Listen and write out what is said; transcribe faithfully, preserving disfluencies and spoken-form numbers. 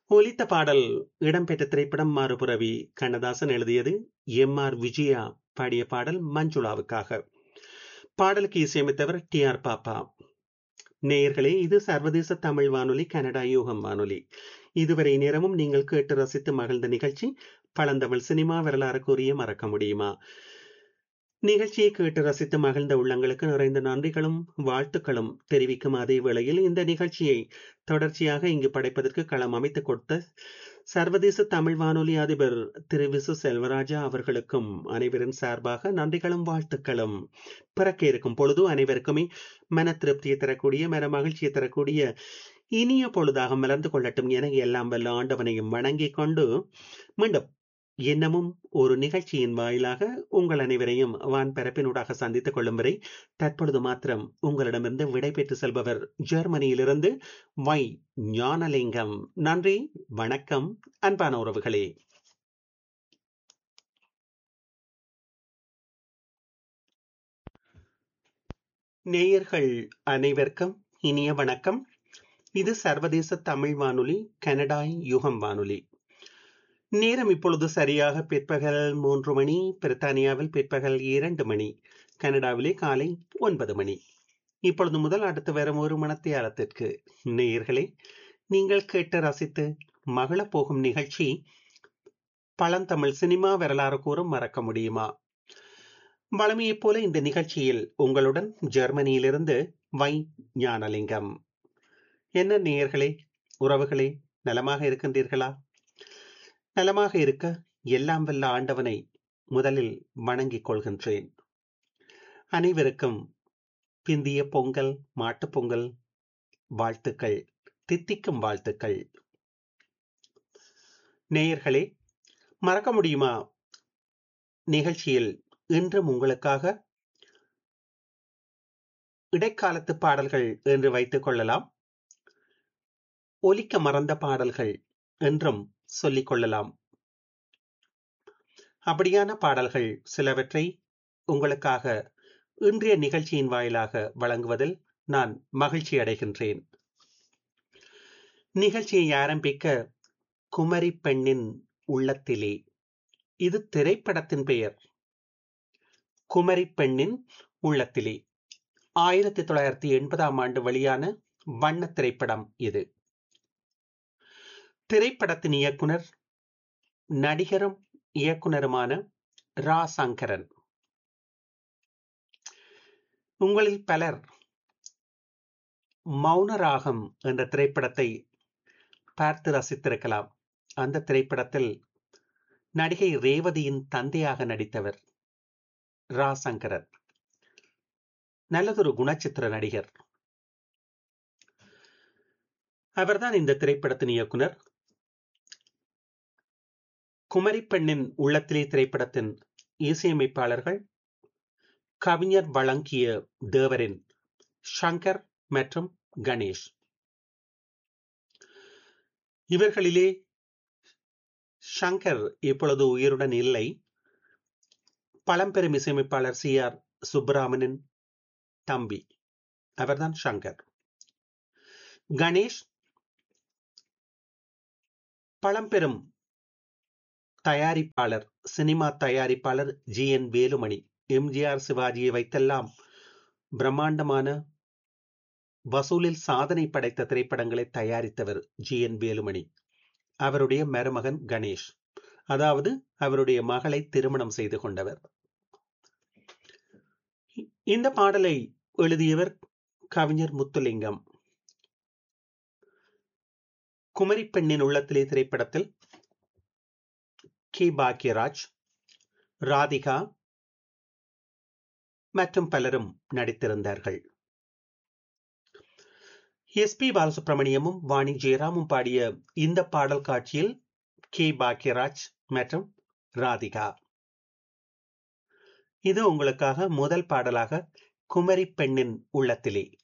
ஒலித்த பாடல் இடம்பெற்ற திரைப்படம் மாறுபுறவி. கண்ணதாசன் எழுதியது. எம் ஆர் விஜயா பாடிய பாடல் மஞ்சுளாவுக்காக. பாடலுக்கு இசையமைத்தவர் டி ஆர் பாப்பா. நேயர்களே, இது சர்வதேச தமிழ் வானொலி, கனடா யூகம் வானொலி. இதுவரை நேரமும் நீங்கள் கேட்டு ரசித்து மகிழ்ந்த நிகழ்ச்சி பழந்தமிழ் சினிமா வரலாறு கூறிய மறக்க முடியுமா. நிகழ்ச்சியை கேட்டு ரசித்து மகிழ்ந்த உள்ளங்களுக்கு நிறைந்த நன்றிகளும் வாழ்த்துக்களும் தெரிவிக்கும் அதே வேளையில் இந்த நிகழ்ச்சியை தொடர்ச்சியாக இங்கு படைப்பதற்கு களம் அமைத்துக் கொடுத்த சர்வதேச தமிழ் வானொலி அதிபர் திரு விசு செல்வராஜா அவர்களுக்கும் அனைவரின் சார்பாக நன்றிகளும் வாழ்த்துக்களும். பிறக்க இருக்கும் பொழுது அனைவருக்குமே மன திருப்தியை தரக்கூடிய, மன மகிழ்ச்சியை தரக்கூடிய இனிய பொழுதாக மலர்ந்து கொள்ளட்டும் என எல்லாம் வல்ல ஆண்டவனையும் வணங்கிக் கொண்டு மீண்டும் இன்னமும் ஒரு நிகழ்ச்சியின் வாயிலாக உங்கள் அனைவரையும் வான் பரப்பினூடாக சந்தித்துக் கொள்ளும் வரை தற்பொழுது மாத்திரம் உங்களிடமிருந்து விடைபெற்று செல்பவர் ஜெர்மனியிலிருந்து வை ஞானலிங்கம். நன்றி, வணக்கம், அன்பான உறவுகளே. நேயர்கள் அனைவருக்கும் இனிய வணக்கம். இது சர்வதேச தமிழ் வானொலி, கனடா யுகம் வானொலி. நேரம் இப்பொழுது சரியாக பிற்பகல் மூன்று மணி, பிரித்தானியாவில் பிற்பகல் இரண்டு மணி, கனடாவிலே காலை ஒன்பது மணி. இப்பொழுது முதல் அடுத்து வரும் ஒரு மணத்தியாலத்திற்கு நேயர்களே, நீங்கள் கேட்டு ரசித்து மகிழப் போகும் நிகழ்ச்சி பழந்தமிழ் சினிமா வரலாறு கூறும் மறக்க முடியுமா. வழமையைப் போல இந்த நிகழ்ச்சியில் உங்களுடன் ஜெர்மனியிலிருந்து வை ஞானலிங்கம். என்ன நேயர்களே, உறவுகளே, நலமாக இருக்கின்றீர்களா? நலமாக இருக்க எல்லாம் வல்ல ஆண்டவனை முதலில் வணங்கிக் கொள்கின்றேன். அனைவருக்கும் பிந்திய பொங்கல், மாட்டுப் பொங்கல் வாழ்த்துக்கள், தித்திக்கும் வாழ்த்துக்கள். நேயர்களே, மறக்க முடியுமா நிகழ்ச்சியில் இன்றும் உங்களுக்காக இடைக்காலத்து பாடல்கள் என்று வைத்துக் கொள்ளலாம், ஒலிக்க மறந்த பாடல்கள் என்றும் சொல்லிக் கொள்ளலாம். அப்படியான பாடல்கள் சிலவற்றை உங்களுக்காக இன்றைய நிகழ்ச்சியின் வாயிலாக வழங்குவதில் நான் மகிழ்ச்சி அடைகின்றேன். நிகழ்ச்சியை ஆரம்பிக்க குமரி பெண்ணின் உள்ளத்திலே, இது திரைப்படத்தின் பெயர். குமரி பெண்ணின் உள்ளத்திலே ஆயிரத்தி தொள்ளாயிரத்தி எண்பதாம் ஆண்டு வெளியான வண்ண திரைப்படம் இது. திரைப்படத்தின் இயக்குனர் நடிகரும் இயக்குனருமான ரா சங்கரன். உங்களில் பலர் மௌனராகம் என்ற திரைப்படத்தை பார்த்து ரசித்திருக்கலாம். அந்த திரைப்படத்தில் நடிகை ரேவதியின் தந்தையாக நடித்தவர் ரா சங்கரன். நல்லதொரு குணச்சித்திர நடிகர். அவர்தான் இந்த திரைப்படத்தின் இயக்குனர். குமரி பெண்ணின் உள்ளத்திலே திரைப்படத்தின் இசையமைப்பாளர்கள் கவிஞர் வழங்கிய தேவரின் சங்கர் மற்றும் கணேஷ். இவர்களிலே சங்கர் இப்பொழுது உயிருடன் இல்லை. பழம்பெரும் இசையமைப்பாளர் சி ஆர் சுப்பராமனின் தம்பி, அவர்தான் சங்கர். கணேஷ் பழம்பெரும் தயாரிப்பாளர், சினிமா தயாரிப்பாளர் ஜி என் வேலுமணி. எம்ஜிஆர் சிவாஜியை வைத்தெல்லாம் பிரம்மாண்டமான வசூலில் சாதனை படைத்த திரைப்படங்களை தயாரித்தவர் ஜி என் வேலுமணி. அவருடைய மருமகன் கணேஷ், அதாவது அவருடைய மகளை திருமணம் செய்து கொண்டவர். இந்த பாடலை எழுதியவர் கவிஞர் முத்துலிங்கம். குமரி பெண்ணின் உள்ளத்திலே திரைப்படத்தில் கே பாக்யராஜ், ராதிகா மற்றும் பலரும் நடித்திருந்தார்கள். எஸ் பி பாலசுப்ரமணியமும் வாணி ஜெயராமும் பாடிய இந்த பாடல் காட்சியில் கே பாக்யராஜ் மற்றும் ராதிகா. இது உங்களுக்காக முதல் பாடலாக குமரி பெண்ணின் உள்ளத்திலே.